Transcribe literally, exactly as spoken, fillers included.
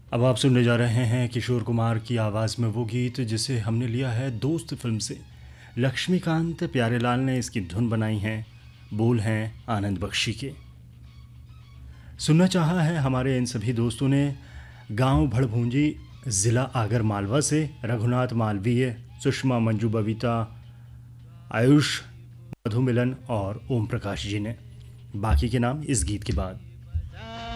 अब आप सुनने जा रहे हैं किशोर कुमार की आवाज़ में वो गीत जिसे हमने लिया है दोस्त फिल्म से। लक्ष्मीकांत प्यारेलाल ने इसकी धुन बनाई है, बोल हैं आनंद बख्शी के। सुनना चाहा है हमारे इन सभी दोस्तों ने गांव भड़भूंजी, ज़िला आगर मालवा से रघुनाथ मालवीय, सुषमा मंजू बबीता, आयुष, मधु मिलन और ओम प्रकाश जी ने। बाकी के नाम इस गीत के बाद।